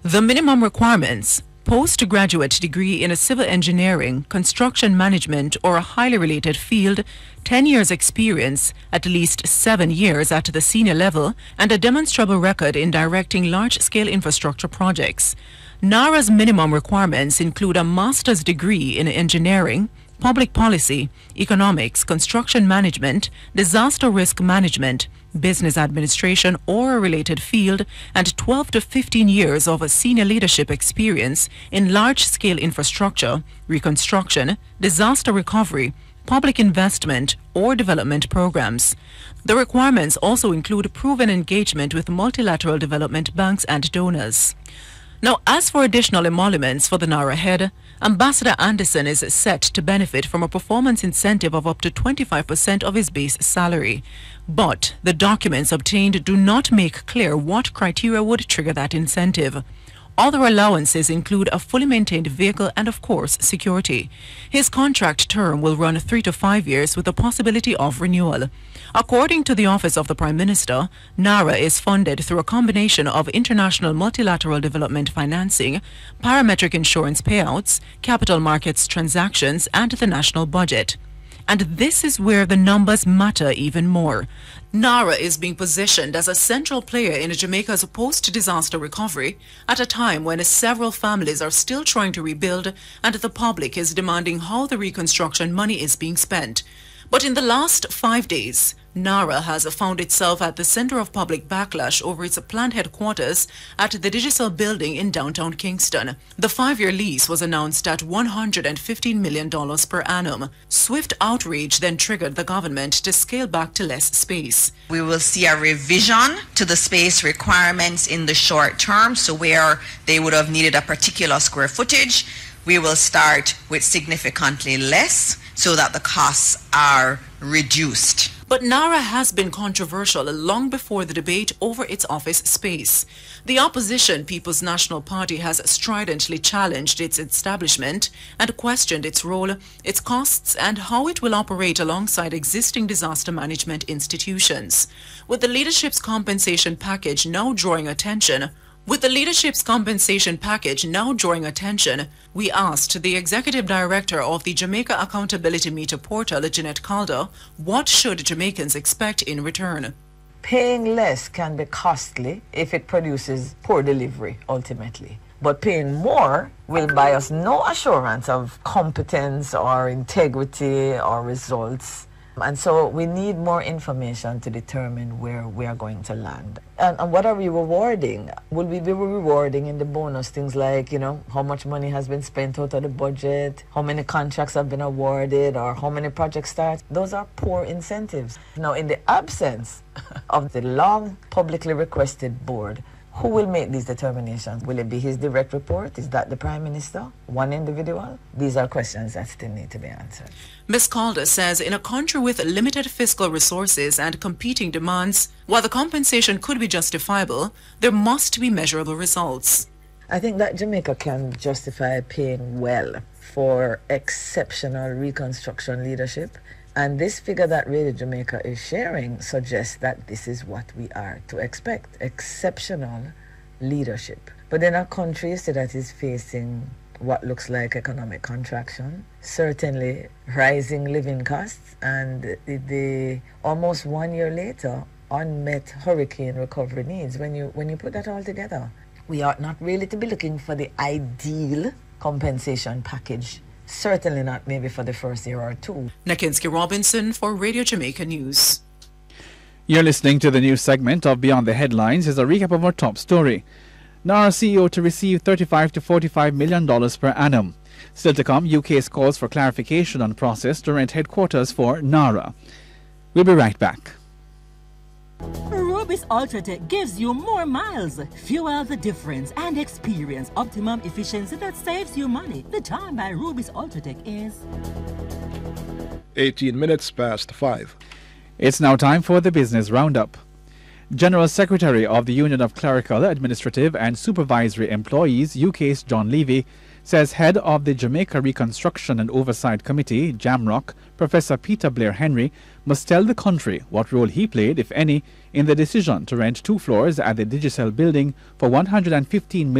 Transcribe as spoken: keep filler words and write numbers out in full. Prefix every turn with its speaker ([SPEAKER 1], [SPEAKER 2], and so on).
[SPEAKER 1] The minimum requirements: postgraduate degree in a civil engineering, construction management or a highly related field, ten years experience, at least seven years at the senior level, and a demonstrable record in directing large-scale infrastructure projects. NARA's minimum requirements include a master's degree in engineering, public policy, economics, construction management, disaster risk management, business administration or a related field, and twelve to fifteen years of a senior leadership experience in large-scale infrastructure, reconstruction, disaster recovery, public investment or development programs. The requirements also include proven engagement with multilateral development banks and donors. Now, as for additional emoluments for the NARA head, Ambassador Anderson is set to benefit from a performance incentive of up to twenty-five percent of his base salary. But the documents obtained do not make clear what criteria would trigger that incentive. Other allowances include a fully maintained vehicle and, of course, security. His contract term will run three to five years with the possibility of renewal. According to the Office of the Prime Minister, NARA is funded through a combination of international multilateral development financing, parametric insurance payouts, capital markets transactions, and the national budget. And this is where the numbers matter even more. NARA is being positioned as a central player in Jamaica's post-disaster recovery at a time when several families are still trying to rebuild and the public is demanding how the reconstruction money is being spent. But in the last five days, NARA has found itself at the center of public backlash over its planned headquarters at the Digital Building in downtown Kingston. The five-year lease was announced at one hundred fifteen million dollars per annum. Swift outrage then triggered the government to scale back to less space.
[SPEAKER 2] We will see a revision to the space requirements in the short term, so where they would have needed a particular square footage, we will start with significantly less so that the costs are reduced.
[SPEAKER 1] But NARA has been controversial long before the debate over its office space. The opposition People's National Party has stridently challenged its establishment and questioned its role, its costs, and how it will operate alongside existing disaster management institutions. With the leadership's compensation package now drawing attention, With the leadership's compensation package now drawing attention, we asked the executive director of the Jamaica Accountability Meter portal, Jeanette Calder, what should Jamaicans expect in return?
[SPEAKER 3] Paying less can be costly if it produces poor delivery, ultimately. But paying more will buy us no assurance of competence or integrity or results. And so we need more information to determine where we are going to land. And, and what are we rewarding? Will we be rewarding in the bonus things like, you know, how much money has been spent out of the budget, how many contracts have been awarded, or how many projects start? Those are poor incentives. Now, in the absence of the long publicly requested board, who will make these determinations? Will it be his direct report? Is that the Prime Minister? One individual? These are questions that still need to be answered.
[SPEAKER 1] Miz Calder says in a country with limited fiscal resources and competing demands, while the compensation could be justifiable, there must be measurable results.
[SPEAKER 3] I think that Jamaica can justify paying well for exceptional reconstruction leadership. And this figure that Radio Jamaica is sharing suggests that this is what we are to expect, exceptional leadership. But in a country that is facing what looks like economic contraction, certainly rising living costs, and the, the almost one year later, unmet hurricane recovery needs, when you, when you put that all together, we ought not really to be looking for the ideal compensation package. Certainly not maybe for the first year or two.
[SPEAKER 1] Nakinsky Robinson for Radio Jamaica News.
[SPEAKER 4] You're listening to the news segment of Beyond the Headlines. Here's a recap of our top story. NARA C E O to receive thirty-five to forty-five million dollars per annum. Still to come, U K's calls for clarification on process to rent headquarters for NARA. We'll be right back.
[SPEAKER 5] Rubis Ultratech gives you more miles. Fuel the difference and experience optimum efficiency that saves you money. The time by Rubis Ultratech is
[SPEAKER 6] eighteen minutes past five.
[SPEAKER 4] It's now time for the Business Roundup. General Secretary of the Union of Clerical, Administrative and Supervisory Employees, U K's John Levy, says head of the Jamaica Reconstruction and Oversight Committee, JAMROC, Professor Peter Blair Henry, must tell the country what role he played, if any, in the decision to rent two floors at the Digicel building for one hundred fifteen million dollars